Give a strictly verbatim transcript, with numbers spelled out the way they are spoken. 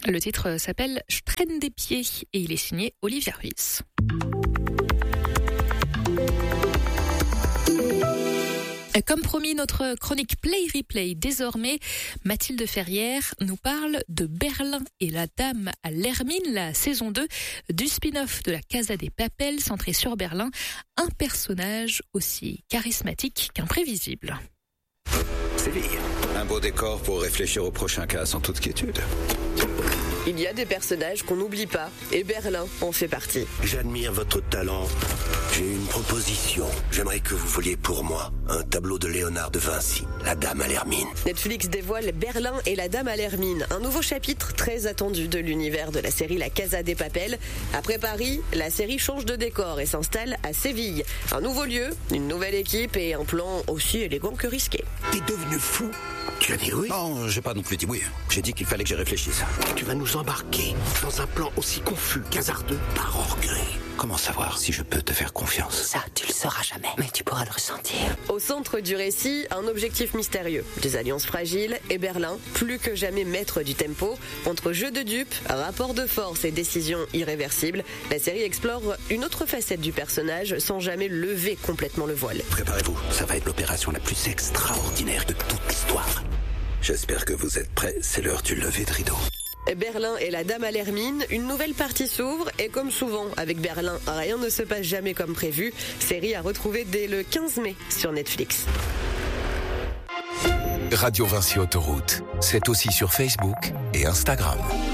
Le titre s'appelle « Je traîne des pieds » et il est signé Olivia Ruiz. Comme promis, notre chronique Play Replay désormais, Mathilde Ferrière nous parle de Berlin et la Dame à l'Hermine, la saison deux du spin-off de la Casa de Papel centré sur Berlin, un personnage aussi charismatique qu'imprévisible. Séville, un beau décor pour réfléchir au prochain cas sans toute quiétude. Il y a des personnages qu'on n'oublie pas, et Berlin en fait partie. J'admire votre talent. J'ai une proposition. J'aimerais que vous voliez pour moi un tableau de Léonard de Vinci, La Dame à l'Hermine. Netflix dévoile Berlin et la Dame à l'Hermine, un nouveau chapitre très attendu de l'univers de la série La Casa de Papel. Après Paris, la série change de décor et s'installe à Séville. Un nouveau lieu, une nouvelle équipe et un plan aussi élégant que risqué. T'es devenu fou? Tu as dit oui? Non, j'ai pas non plus dit oui. J'ai dit qu'il fallait que j'y réfléchisse. Tu vas nous embarquer dans un plan aussi confus qu'hasardeux par orgueil. Comment savoir si je peux te faire confiance? Ça, tu le sauras jamais, mais tu pourras le ressentir. Au centre du récit, un objectif mystérieux. Des alliances fragiles et Berlin, plus que jamais maître du tempo. Entre jeu de dupes, rapport de force et décisions irréversibles, la série explore une autre facette du personnage sans jamais lever complètement le voile. Préparez-vous, ça va être l'opération la plus extraordinaire de toute l'histoire. J'espère que vous êtes prêts, c'est l'heure du lever de rideau. Berlin et la Dame à l'Hermine, une nouvelle partie s'ouvre et comme souvent avec Berlin, rien ne se passe jamais comme prévu. Série à retrouver dès le quinze mai sur Netflix. Radio Vinci Autoroute, c'est aussi sur Facebook et Instagram.